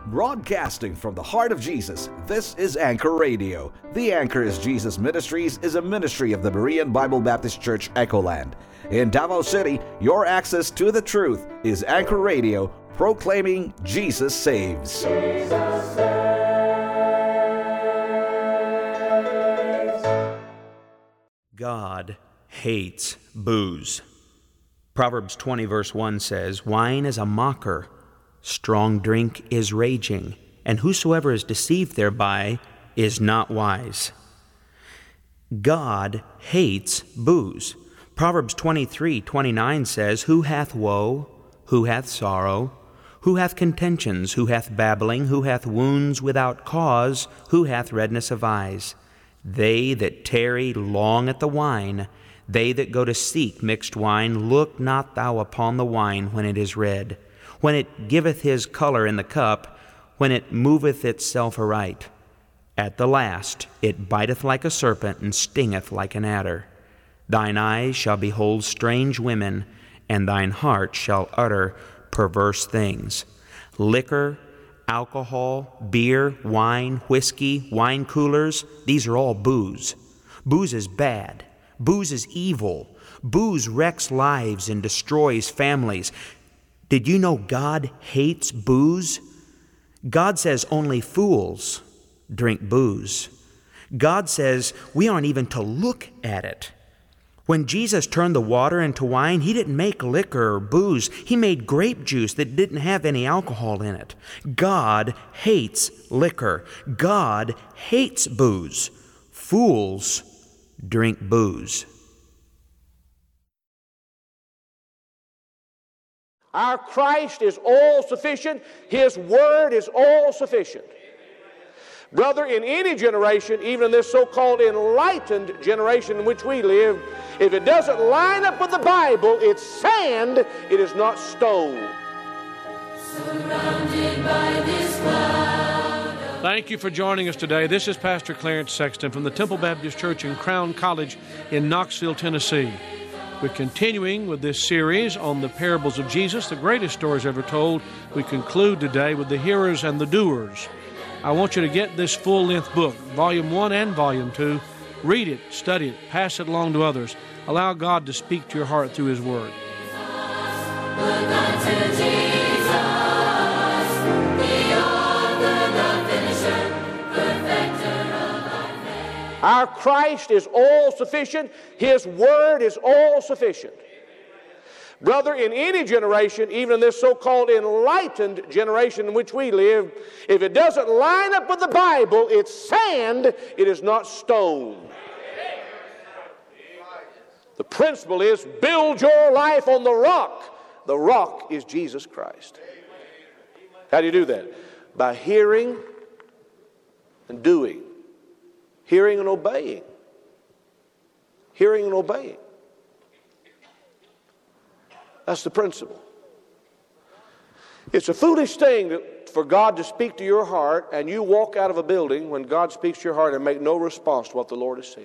Broadcasting from the heart of Jesus, this is Anchor Radio. The Anchor is Jesus Ministries is a ministry of the Berean Bible Baptist Church, Echoland. In Davao City, your access to the truth is Anchor Radio, proclaiming Jesus saves. Jesus saves. God hates booze. Proverbs 20 verse 1 says, "Wine is a mocker, strong drink is raging, and whosoever is deceived thereby is not wise." God hates booze. Proverbs 23:29 says, "Who hath woe? Who hath sorrow? Who hath contentions? Who hath babbling? Who hath wounds without cause? Who hath redness of eyes? They that tarry long at the wine, they that go to seek mixed wine, look not thou upon the wine when it is red, when it giveth his color in the cup, when it moveth itself aright. At the last it biteth like a serpent, and stingeth like an adder. Thine eyes shall behold strange women, and thine heart shall utter perverse things." Liquor, alcohol, beer, wine, whiskey, wine coolers, these are all booze. Booze is bad. Booze is evil. Booze wrecks lives and destroys families. Did you know God hates booze? God says only fools drink booze. God says we aren't even to look at it. When Jesus turned the water into wine, He didn't make liquor or booze. He made grape juice that didn't have any alcohol in it. God hates liquor. God hates booze. Fools drink booze. Our Christ is all sufficient. His Word is all sufficient. Brother, in any generation, even in this so-called enlightened generation in which we live, if it doesn't line up with the Bible, it's sand, it is not stone. Surrounded by this cloud. Thank you for joining us today. This is Pastor Clarence Sexton from the Temple Baptist Church in Crown College in Knoxville, Tennessee. We're continuing with this series on the parables of Jesus, the greatest stories ever told. We conclude today with the hearers and the doers. I want you to get this full-length book, Volume 1 and Volume 2. Read it, study it, pass it along to others. Allow God to speak to your heart through His Word. Look unto Jesus, the author, the finisher, perfecter of our faith. Our Christ is all sufficient. His Word is all sufficient. Brother, in any generation, even in this so-called enlightened generation in which we live, if it doesn't line up with the Bible, it's sand, it is not stone. The principle is build your life on the rock. The rock is Jesus Christ. How do you do that? By hearing and doing. Hearing and obeying. Hearing and obeying. That's the principle. It's a foolish thing for God to speak to your heart and you walk out of a building when God speaks to your heart and make no response to what the Lord is saying.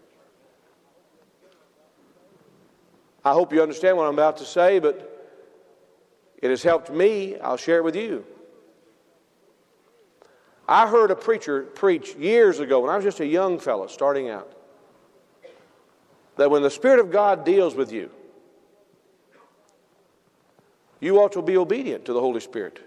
I hope you understand what I'm about to say, but it has helped me. I'll share it with you. I heard a preacher preach years ago when I was just a young fellow starting out that when the Spirit of God deals with you, you ought to be obedient to the Holy Spirit.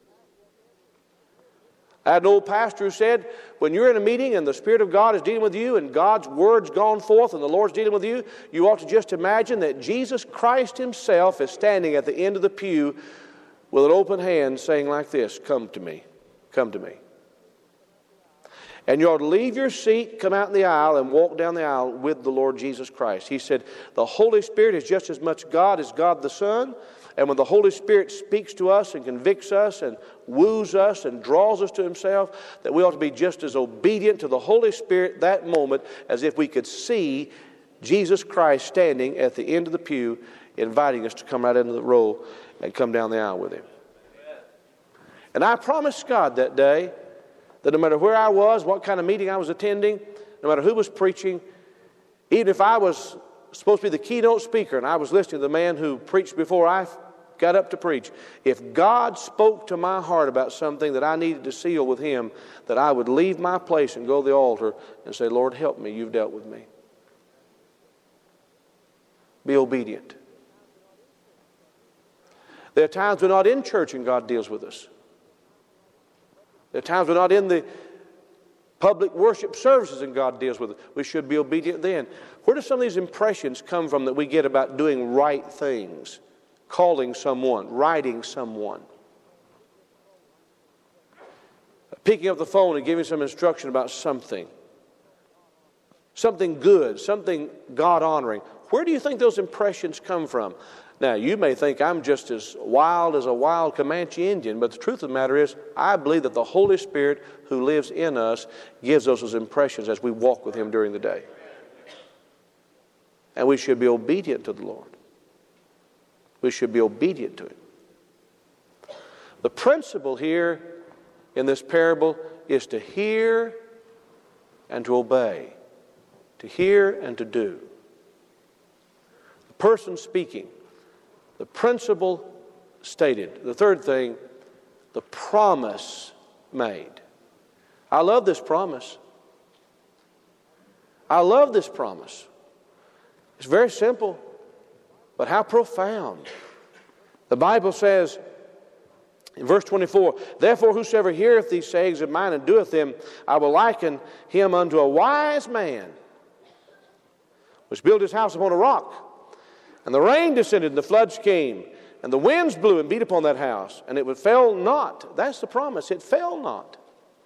I had an old pastor who said, when you're in a meeting and the Spirit of God is dealing with you and God's Word's gone forth and the Lord's dealing with you, you ought to just imagine that Jesus Christ Himself is standing at the end of the pew with an open hand saying like this, "Come to me, come to me." And you ought to leave your seat, come out in the aisle, and walk down the aisle with the Lord Jesus Christ. He said, the Holy Spirit is just as much God as God the Son. And when the Holy Spirit speaks to us and convicts us and woos us and draws us to Himself, that we ought to be just as obedient to the Holy Spirit that moment as if we could see Jesus Christ standing at the end of the pew inviting us to come right into the row and come down the aisle with Him. And I promised God that day that no matter where I was, what kind of meeting I was attending, no matter who was preaching, even if I was supposed to be the keynote speaker and I was listening to the man who preached before I got up to preach. If God spoke to my heart about something that I needed to seal with Him, that I would leave my place and go to the altar and say, Lord, help me, you've dealt with me. Be obedient. There are times we're not in church and God deals with us. There are times we're not in the public worship services and God deals with us. We should be obedient then. Where do some of these impressions come from that we get about doing right things? Calling someone, writing someone, picking up the phone and giving some instruction about something good, something God-honoring. Where do you think those impressions come from? Now, you may think I'm just as wild as a wild Comanche Indian, but the truth of the matter is, I believe that the Holy Spirit who lives in us gives us those impressions as we walk with Him during the day. And we should be obedient to the Lord. We should be obedient to Him. The principle here in this parable is to hear and to obey. To hear and to do. The person speaking. The principle stated. The third thing, the promise made. I love this promise. I love this promise. It's very simple. But how profound. The Bible says in verse 24, therefore whosoever heareth these sayings of mine and doeth them, I will liken him unto a wise man, which built his house upon a rock. And the rain descended, and the floods came, and the winds blew and beat upon that house, and it fell not. That's the promise. It fell not.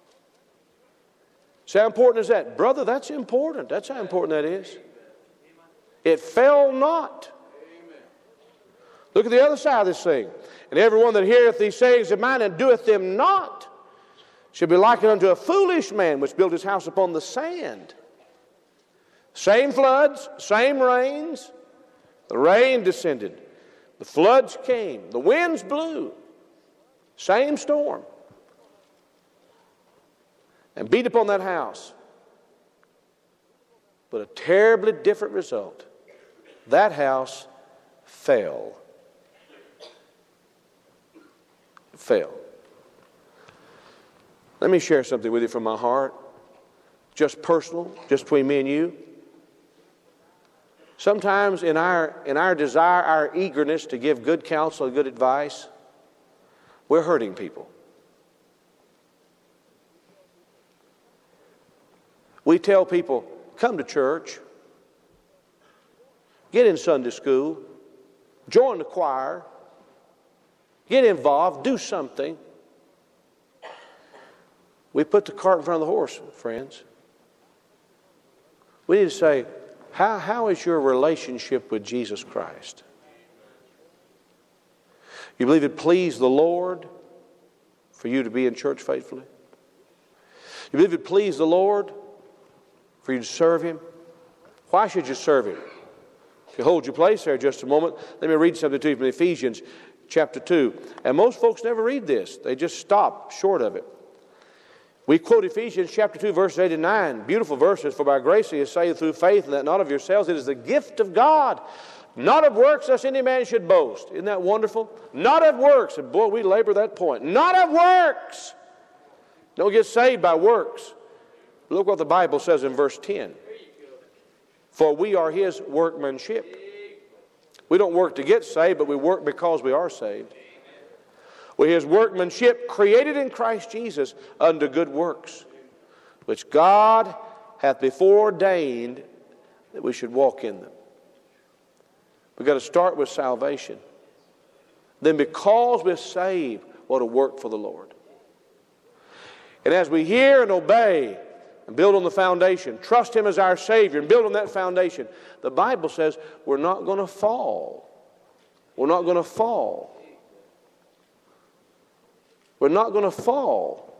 So how important is that? Brother, that's important. That's how important that is. It fell not. Look at the other side of this thing. And everyone that heareth these sayings of mine and doeth them not should be likened unto a foolish man which built his house upon the sand. Same floods, same rains. The rain descended. The floods came. The winds blew. Same storm. And beat upon that house. But a terribly different result. That house fell. Fell. Let me share something with you from my heart. Just personal, just between me and you. Sometimes in our desire, our eagerness to give good counsel and good advice, we're hurting people. We tell people, come to church, get in Sunday school, join the choir, get involved, do something. We put the cart in front of the horse, friends. We need to say, how is your relationship with Jesus Christ? You believe it pleased the Lord for you to be in church faithfully? You believe it pleased the Lord for you to serve Him? Why should you serve Him? If you hold your place there just a moment, let me read something to you from Ephesians chapter 2. And most folks never read this. They just stop short of it. We quote Ephesians chapter 2, verses 8 and 9. Beautiful verses. For by grace ye are saved through faith, and that not of yourselves. It is the gift of God. Not of works, lest any man should boast. Isn't that wonderful? Not of works. And boy, we labor that point. Not of works. Don't get saved by works. Look what the Bible says in verse 10. For we are His workmanship. We don't work to get saved, but we work because we are saved. We're His workmanship, created in Christ Jesus unto good works, which God hath before ordained that we should walk in them. We've got to start with salvation. Then because we're saved, what to work for the Lord. And as we hear and obey and build on the foundation, trust Him as our Savior and build on that foundation, the Bible says we're not going to fall. We're not going to fall. We're not going to fall.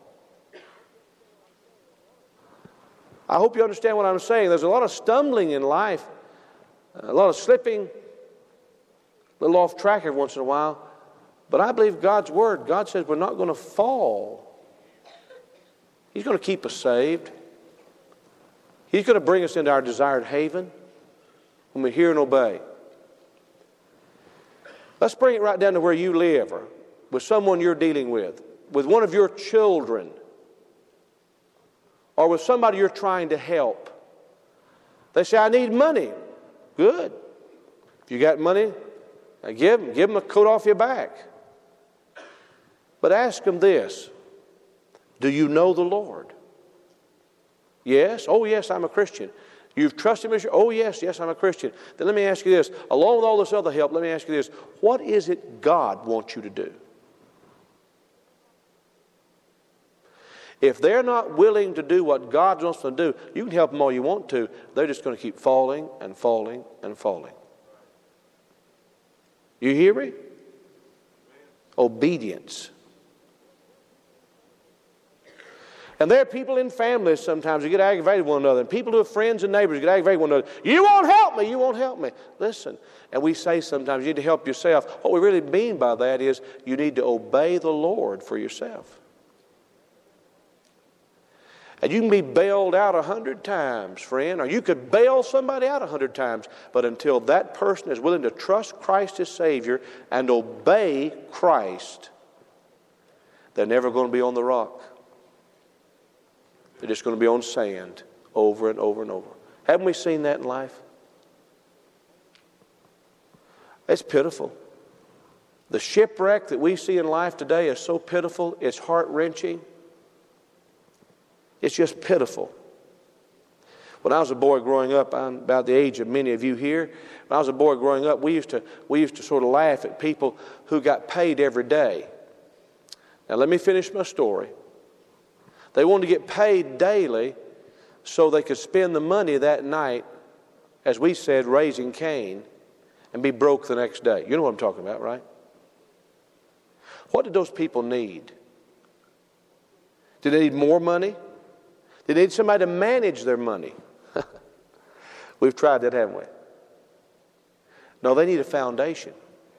I hope you understand what I'm saying. There's a lot of stumbling in life, a lot of slipping, a little off track every once in a while. But I believe God's Word. God says we're not going to fall. He's going to keep us saved. He's going to bring us into our desired haven when we hear and obey. Let's bring it right down to where you live, or with someone you're dealing with one of your children, or with somebody you're trying to help. They say, I need money. Good. If you got money, give them a coat off your back. But ask them this: do you know the Lord? Yes? Oh, yes, I'm a Christian. You've trusted Him as your... Oh, yes, I'm a Christian. Then let me ask you this. Along with all this other help, let me ask you this. What is it God wants you to do? If they're not willing to do what God wants them to do, you can help them all you want to. They're just going to keep falling and falling and falling. You hear me? Obedience. And there are people in families sometimes who get aggravated with one another, and people who are friends and neighbors get aggravated with one another. You won't help me, you won't help me. Listen, and we say sometimes you need to help yourself. What we really mean by that is you need to obey the Lord for yourself. And you can be bailed out 100 times, friend, or you could bail somebody out 100 times, but until that person is willing to trust Christ as Savior and obey Christ, they're never going to be on the rock. They're just going to be on sand over and over and over. Haven't we seen that in life? It's pitiful. The shipwreck that we see in life today is so pitiful, it's heart-wrenching. It's just pitiful. When I was a boy growing up, I'm about the age of many of you here. When I was a boy growing up, we used to sort of laugh at people who got paid every day. Now let me finish my story. They wanted to get paid daily so they could spend the money that night, as we said, raising Cain, and be broke the next day. You know what I'm talking about, right? What did those people need? Did they need more money? Did they need somebody to manage their money? We've tried that, haven't we? No, they need a foundation.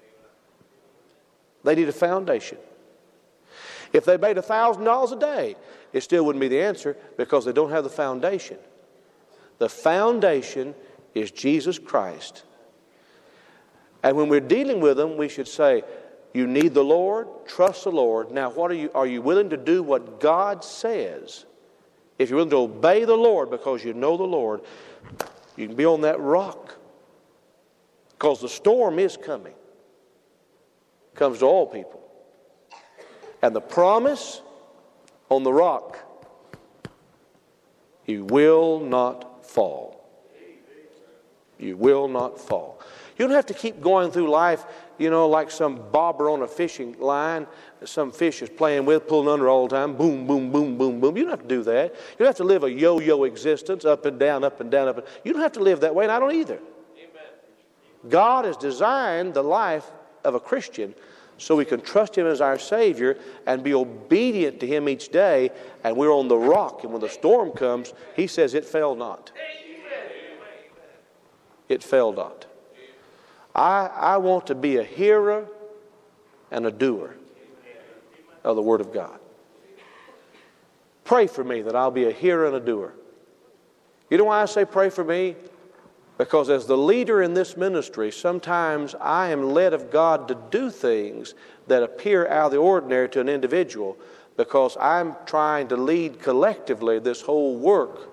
They need a foundation. If they made $1,000 a day, it still wouldn't be the answer because they don't have the foundation. The foundation is Jesus Christ. And when we're dealing with them, we should say, you need the Lord, trust the Lord. Now, are you willing to do what God says? If you're willing to obey the Lord because you know the Lord, you can be on that rock. Because the storm is coming. It comes to all people. And the promise on the rock, you will not fall. You will not fall. You don't have to keep going through life, like some bobber on a fishing line that some fish is playing with, pulling under all the time. Boom, boom, boom, boom, boom. You don't have to do that. You don't have to live a yo-yo existence, up and down, up and down, up and down. You don't have to live that way, and I don't either. God has designed the life of a Christian so we can trust Him as our Savior and be obedient to Him each day, and we're on the rock. And when the storm comes, He says, it fell not. It fell not. I want to be a hearer and a doer of the Word of God. Pray for me that I'll be a hearer and a doer. You know why I say pray for me? Because as the leader in this ministry, sometimes I am led of God to do things that appear out of the ordinary to an individual because I'm trying to lead collectively this whole work.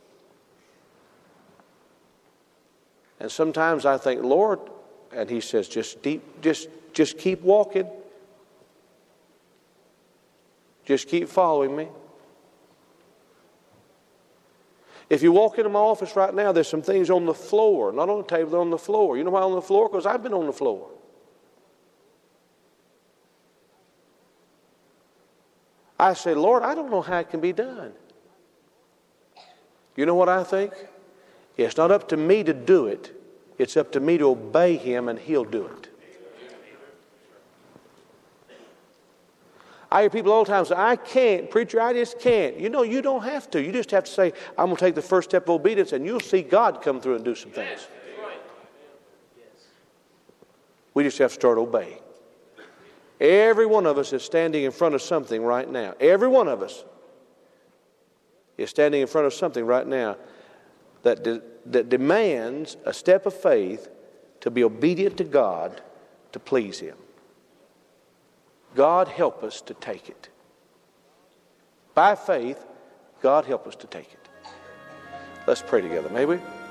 And sometimes I think, Lord, and He says, just keep walking. Just keep following me. If you walk into my office right now, there's some things on the floor. Not on the table, they're on the floor. You know why on the floor? Because I've been on the floor. I say, Lord, I don't know how it can be done. You know what I think? It's not up to me to do it. It's up to me to obey Him, and He'll do it. I hear people all the time say, I can't, preacher, I just can't. You don't have to. You just have to say, I'm going to take the first step of obedience, and you'll see God come through and do some things. We just have to start obeying. Every one of us is standing in front of something right now. Every one of us is standing in front of something right now that demands a step of faith to be obedient to God to please Him. God help us to take it. By faith, God help us to take it. Let's pray together, may we?